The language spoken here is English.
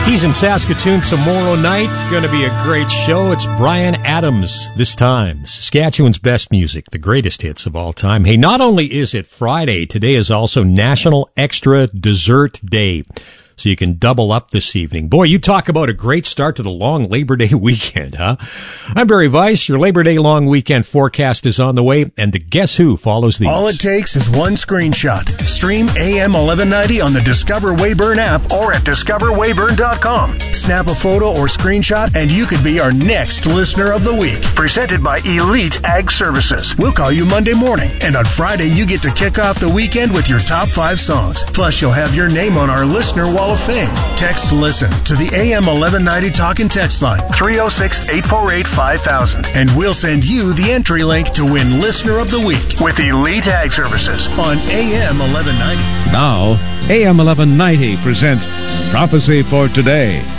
He's in Saskatoon tomorrow night. Going to be a great show. It's Bryan Adams this time. Saskatchewan's best music, the greatest hits of all time. Hey, not only is it Friday, today is also National Extra Dessert Day. So you can double up this evening. Boy, you talk about a great start to the long Labor Day weekend, huh? I'm Barry Weiss. Your Labor Day long weekend forecast is on the way, and the Guess Who follows these. All it takes is one screenshot. Stream AM 1190 on the Discover Weyburn app or at discoverweyburn.com. Snap a photo or screenshot, and you could be our next Listener of the Week. Presented by Elite Ag Services. We'll call you Monday morning, and on Friday you get to kick off the weekend with your top 5 songs. Plus, you'll have your name on our Listener Wall of Fame. Text LISTEN to the AM 1190 Talk and Text line 306-848-5000, and we'll send you the entry link to win Listener of the Week with Elite Ag Services on AM 1190. Now, AM 1190 presents Prophecy for Today.